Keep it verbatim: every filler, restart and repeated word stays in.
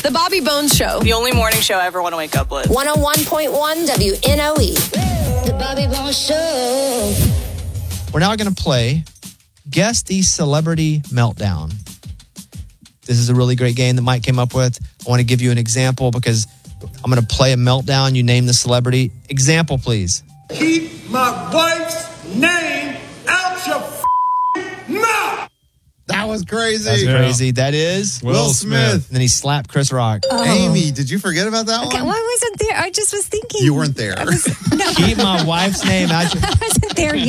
The Bobby Bones Show. The only morning show I ever want to wake up with. one oh one point one W N O E. The Bobby Bones Show. We're now going to play Guess the Celebrity Meltdown. This is a really great game that Mike came up with. I want to give you an example because I'm going to play a meltdown. You name the celebrity. Example, please. Keep my wife's name out your f- mouth. That was crazy. That's crazy. That is Will, Will Smith. Smith. And then he slapped Chris Rock. Oh. Amy, did you forget about that Okay, one? well, I wasn't there. I just was thinking. You weren't there. I was, no. Keep my wife's name out your... I wasn't there yet.